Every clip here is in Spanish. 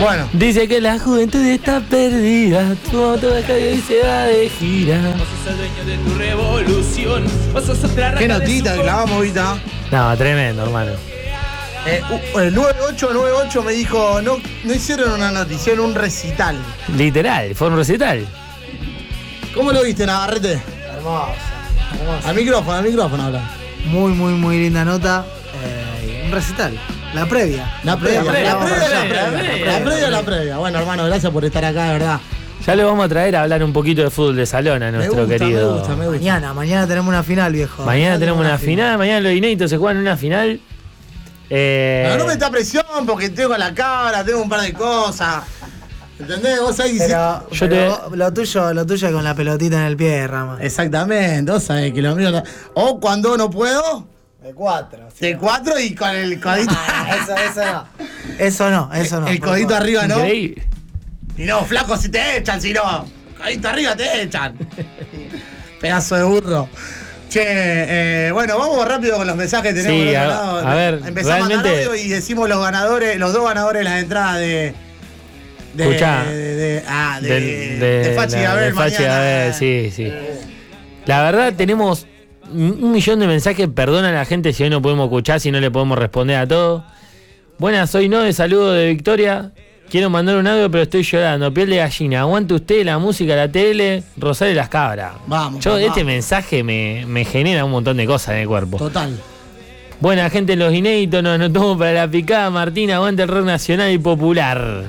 Bueno. Dice que la juventud está perdida, tu moto y se va de gira. Vos sos el dueño de tu revolución. Vos sos otra rata. Qué notita, clavamos ahorita. No, tremendo, hermano. El 98 me dijo, no hicieron una noticia, un recital. Literal, fue un recital. ¿Cómo lo viste, Navarrete? Hermoso. Al micrófono habla. Muy linda nota. Un recital. La previa. La previa. Bueno, hermano, gracias por estar acá, de verdad. Ya le vamos a traer a hablar un poquito de fútbol de salón a nuestro querido. Me gusta. Mañana tenemos una final, viejo. Mañana tenemos una final. Mañana los inéditos se juegan una final. Pero no me está presión porque tengo la cabra, tengo un par de cosas. ¿Entendés? Vos ahí lo tuyo es con la pelotita en el pie, Rama. Exactamente, vos sabés que lo mío. O cuando no puedo. De 4. De 4 y con el codito. Eso no. El codito arriba, ¿no? Increíble. Y no, flaco, si te echan, si no. Codito arriba te echan. Pedazo de burro. Che, bueno, vamos rápido con los mensajes que tenemos. Sí, a ver, empezamos realmente, a mandar audio y decimos los ganadores, los dos ganadores de las entradas de Fachi Gabel mañana. Sí. La verdad tenemos 1.000.000 de mensajes, perdona a la gente si hoy no podemos escuchar, si no le podemos responder a todo. Buenas, soy Noé, saludo de Victoria. Quiero mandar un audio, pero estoy llorando. Piel de gallina. Aguante usted, la música, la tele, Rosario y las cabras. Vamos. Este mensaje me genera un montón de cosas en el cuerpo. Total. Buena gente, los inéditos, nos anotamos para la picada. Martín, aguante el rock nacional y popular.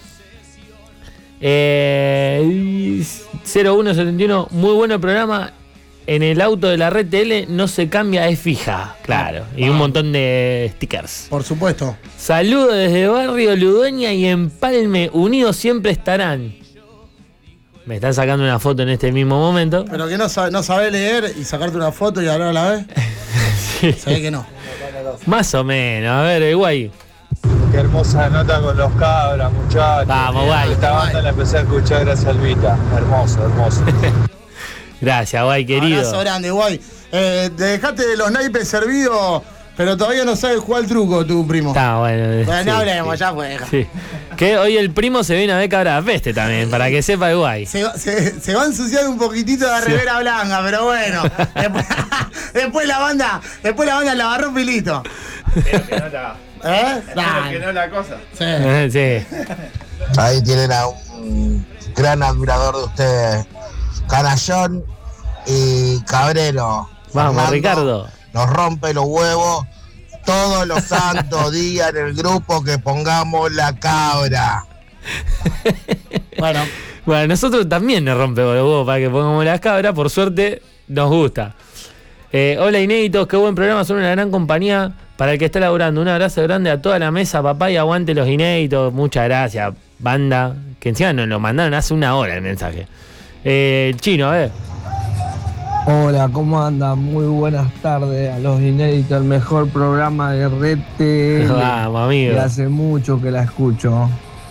0171, muy bueno el programa. En el auto de la red TL no se cambia, es fija, claro. Y un montón de stickers. Por supuesto. Saludos desde Barrio Ludueña y Empalme, unidos siempre estarán. Me están sacando una foto en este mismo momento. Pero que no sabés leer y sacarte una foto y hablar a la vez. Sí. Se ve que no. Más o menos, a ver, guay. Qué hermosa nota con los cabras, muchachos. Vamos, guay. Esta banda la empecé a escuchar gracias a Elvita. Hermoso. Gracias, guay, querido. Abrazo grande, guay. Te dejaste de los naipes servidos, pero todavía no sabes jugar el truco, tu primo. Está bueno. Bueno, no hablemos, ya fue. Sí. Que hoy el primo se viene a ver Cabra Peste también, para que sepa el guay. Se va a ensuciar un poquitito de remera blanca, pero bueno. Después la banda la agarró pilito. Espero que no la... Espero que no la cosa. Sí. Ahí tienen a un gran admirador de ustedes, Canallón y Cabrero. Vamos, Fernando, Ricardo. Nos rompe los huevos todos los santos días en el grupo que pongamos la cabra. Bueno, nosotros también nos rompemos los huevos para que pongamos las cabras, por suerte nos gusta. Hola inéditos, qué buen programa, son una gran compañía para el que está laburando. Un abrazo grande a toda la mesa, papá, y aguante los inéditos. Muchas gracias, banda, que encima nos lo mandaron hace una hora el mensaje. Chino, a ver. Hola, ¿cómo andan? Muy buenas tardes a los inéditos, el mejor programa de Red TL. Vamos, amigo. Y hace mucho que la escucho.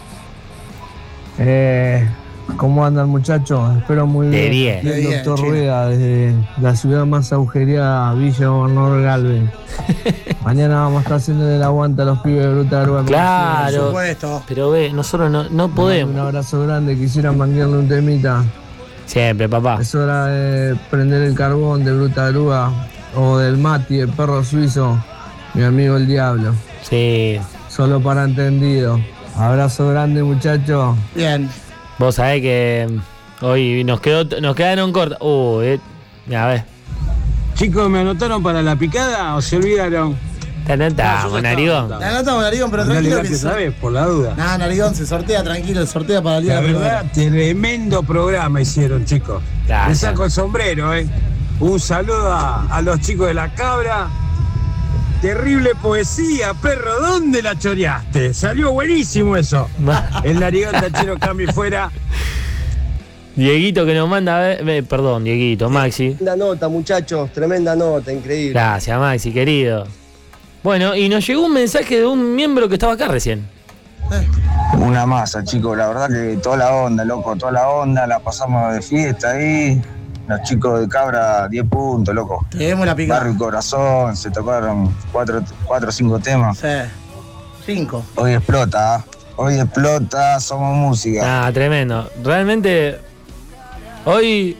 ¿Cómo andan, muchachos? Espero muy bien. El doctor Rueda, desde la ciudad más agujereada, Villa Gobernador Galvez. Mañana vamos a estar haciendo el aguante a los pibes de Bruta Aruba. Claro, por supuesto. Pero nosotros no podemos. Un abrazo grande, quisiera mandarle un temita. Siempre, papá. Es hora de prender el carbón de Bruta Aruba o del Mati, el perro suizo, mi amigo el Diablo. Sí. Solo para entendido. Abrazo grande, muchachos. Bien. Vos sabés que hoy nos quedaron cortos. A ver. Chicos, ¿me anotaron para la picada o se olvidaron? Te anotamos, Narigón. Te anotamos, Narigón, pero tranquilo que sabes, por la duda. Nada, Narigón, se sortea, tranquilo, sortea para el día la de la verdad, tremendo programa hicieron, chicos. Gracias. Le saco el sombrero, Un saludo a los chicos de la cabra. Terrible poesía, perro, ¿dónde la choreaste? Salió buenísimo eso. El Narigón Tachero cambio fuera. Dieguito que nos manda, perdón, Dieguito, Maxi. Tremenda nota, muchachos, tremenda nota, increíble. Gracias, Maxi, querido. Bueno, y nos llegó un mensaje de un miembro que estaba acá recién. Una masa, chicos, la verdad que toda la onda, loco, la pasamos de fiesta ahí. Los chicos de Cabra, 10 puntos, loco. Tenemos la picada. Barrio y Corazón, se tocaron 4 o 5 temas. Sí, 5. Hoy explota, Hoy explota, somos música. Ah, tremendo. Realmente, hoy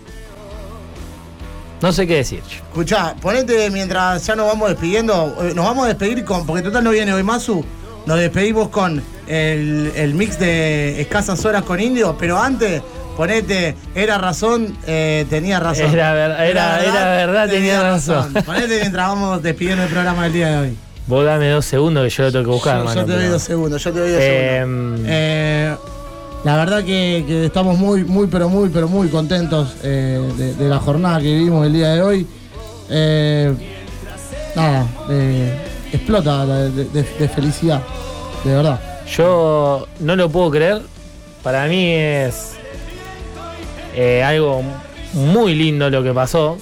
no sé qué decir. Escuchá, ponete mientras ya nos vamos despidiendo. Nos vamos a despedir con, porque total no viene hoy Masu. Nos despedimos con el mix de Escasas Horas con Indio, pero antes, ponete, era razón, tenía razón. Era verdad, tenía razón. Ponete mientras vamos despidiendo el programa del día de hoy. Vos dame 2 segundos que yo lo tengo que buscar, hermano. Yo te doy 2 segundos, la verdad que estamos muy, pero muy contentos de la jornada que vivimos el día de hoy. Explota de felicidad, de verdad. Yo no lo puedo creer. Para mí es algo muy lindo lo que pasó.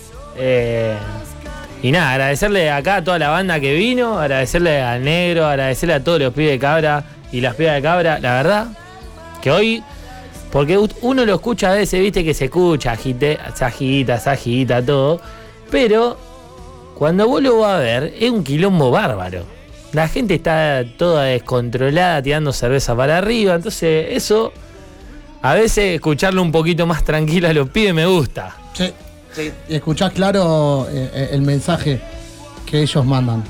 Y nada, agradecerle acá a toda la banda que vino, agradecerle al Negro, agradecerle a todos los pibes de Cabra y las pibas de Cabra. La verdad, que hoy, porque uno lo escucha a veces, viste que se escucha, sajita, todo, pero cuando vos lo vas a ver, es un quilombo bárbaro. La gente está toda descontrolada, tirando cerveza para arriba, entonces eso, a veces escucharlo un poquito más tranquilo a los pibes me gusta. Sí. Sí, y escuchás claro el mensaje que ellos mandan.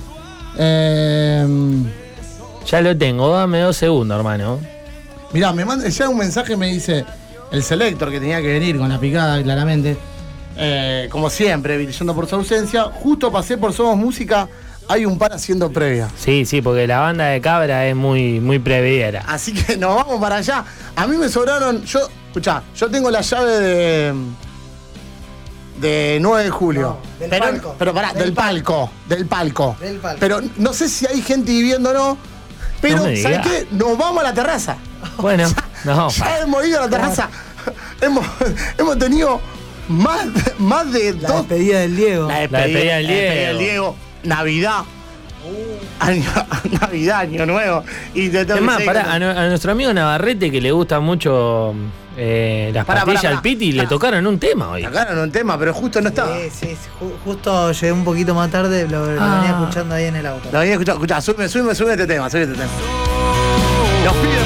Ya lo tengo, dame 2 segundos, hermano. Mirá, me manda ya un mensaje, me dice el Selector, que tenía que venir con la picada, claramente. Como siempre, brillando por su ausencia. Justo pasé por Somos Música, hay un par haciendo previa. Sí, porque la banda de Cabra es muy previera. Así que nos vamos para allá. A mí me sobraron, yo tengo la llave de 9 de julio. No, del palco. Pero pará, del palco. Pero no sé si hay gente viviendo o no. Pero, No ¿sabes qué? Nos vamos a la terraza. Bueno, ya hemos ido a la terraza. Hemos tenido más de La 2. despedida del Diego. La despedida del Diego. Navidad. Navidad, Año Nuevo. Y te tengo es más, que pará, a nuestro amigo Navarrete, que le gusta mucho las pastillas al Piti, le tocaron un tema hoy. Tocaron un tema, pero justo no estaba. Sí, justo llegué un poquito más tarde, lo venía escuchando ahí en el auto. Lo venía escuchando. Escuchá, súbeme este tema, Los pibes